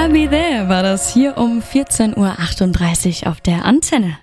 I'll Be There war das hier um 14.38 Uhr auf der Antenne.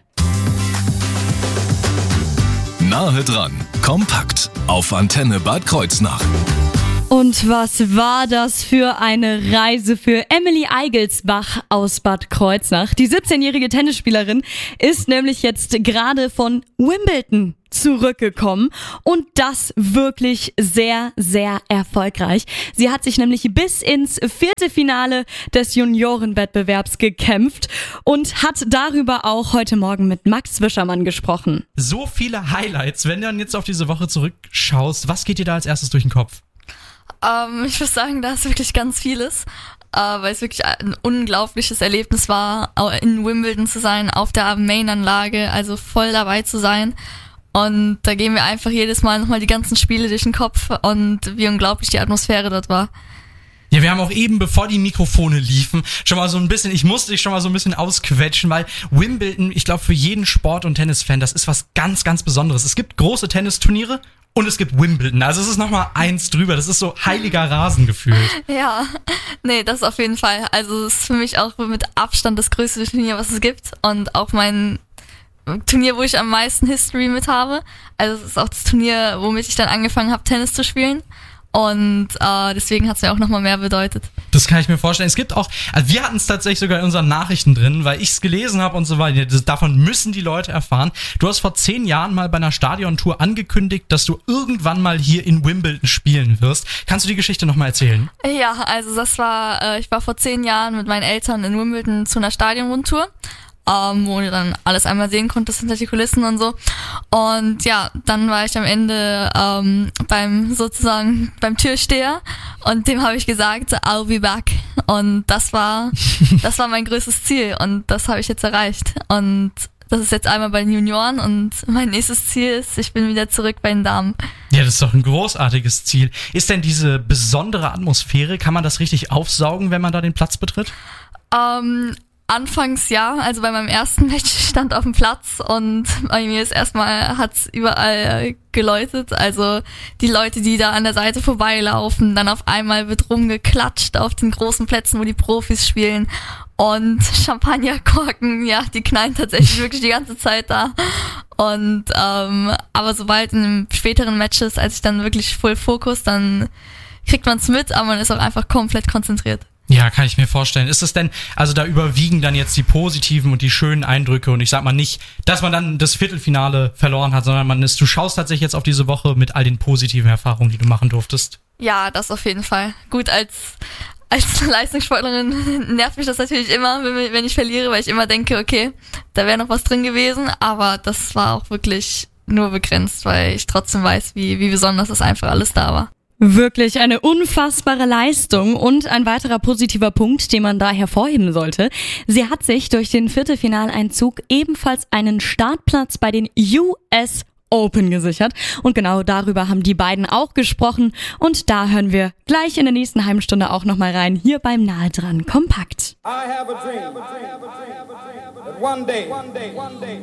Nahe dran, kompakt auf Antenne Bad Kreuznach. Und was war das für eine Reise für Emily Eigelsbach aus Bad Kreuznach? Die 17-jährige Tennisspielerin ist nämlich jetzt gerade von Wimbledon zurückgekommen und das wirklich sehr, sehr erfolgreich. Sie hat sich nämlich bis ins Viertelfinale des Juniorenwettbewerbs gekämpft und hat darüber auch heute Morgen mit Max Wischermann gesprochen. So viele Highlights, wenn du dann jetzt auf diese Woche zurückschaust, was geht dir da als erstes durch den Kopf? Ich würde sagen, da ist wirklich ganz vieles, weil es wirklich ein unglaubliches Erlebnis war, in Wimbledon zu sein, auf der Main-Anlage, also voll dabei zu sein. Und da gehen wir einfach jedes Mal nochmal die ganzen Spiele durch den Kopf und wie unglaublich die Atmosphäre dort war. Ja, wir haben auch eben, bevor die Mikrofone liefen, schon mal so ein bisschen, ich musste dich schon mal so ein bisschen ausquetschen, weil Wimbledon, ich glaube für jeden Sport- und Tennisfan, das ist was ganz, ganz Besonderes. Es gibt große Tennisturniere und es gibt Wimbledon, also es ist nochmal eins drüber, das ist so heiliger Rasen gefühlt. Ja, nee, das auf jeden Fall. Also es ist für mich auch mit Abstand das größte Turnier, was es gibt und auch mein Turnier, wo ich am meisten History mit habe. Also es ist auch das Turnier, womit ich dann angefangen habe, Tennis zu spielen. Und deswegen hat es mir auch nochmal mehr bedeutet. Das kann ich mir vorstellen. Es gibt auch, also wir hatten es tatsächlich sogar in unseren Nachrichten drin, weil ich es gelesen habe und so weiter. Davon müssen die Leute erfahren. Du hast vor 10 Jahren mal bei einer Stadiontour angekündigt, dass du irgendwann mal hier in Wimbledon spielen wirst. Kannst du die Geschichte nochmal erzählen? Ja, also das war, ich war vor 10 Jahren mit meinen Eltern in Wimbledon zu einer Stadionrundtour. Wo du dann alles einmal sehen konntest hinter die Kulissen und so. Und ja, dann war ich am Ende beim Türsteher und dem habe ich gesagt, I'll be back. Und das war mein größtes Ziel und das habe ich jetzt erreicht. Und das ist jetzt einmal bei den Junioren und mein nächstes Ziel ist, ich bin wieder zurück bei den Damen. Ja, das ist doch ein großartiges Ziel. Ist denn diese besondere Atmosphäre, kann man das richtig aufsaugen, wenn man da den Platz betritt? Anfangs ja, also bei meinem ersten Match stand auf dem Platz und bei mir ist erstmal, hat's überall geläutet, also die Leute, die da an der Seite vorbeilaufen, dann auf einmal wird rumgeklatscht auf den großen Plätzen, wo die Profis spielen und Champagnerkorken, ja, die knallen tatsächlich wirklich die ganze Zeit da und aber sobald in den späteren Matches, als ich dann wirklich Full Focus, dann kriegt man's mit, aber man ist auch einfach komplett konzentriert. Ja, kann ich mir vorstellen. Ist es denn, also da überwiegen dann jetzt die positiven und die schönen Eindrücke und ich sag mal nicht, dass man dann das Viertelfinale verloren hat, sondern du schaust tatsächlich jetzt auf diese Woche mit all den positiven Erfahrungen, die du machen durftest. Ja, das auf jeden Fall. Gut, als Leistungssportlerin nervt mich das natürlich immer, wenn ich verliere, weil ich immer denke, okay, da wäre noch was drin gewesen, aber das war auch wirklich nur begrenzt, weil ich trotzdem weiß, wie besonders das einfach alles da war. Wirklich eine unfassbare Leistung und ein weiterer positiver Punkt, den man da hervorheben sollte. Sie hat sich durch den Viertelfinaleinzug ebenfalls einen Startplatz bei den US Open gesichert. Und genau darüber haben die beiden auch gesprochen. Und da hören wir gleich in der nächsten halben Stunde auch nochmal rein, hier beim Nahe dran Kompakt. I have a dream that one day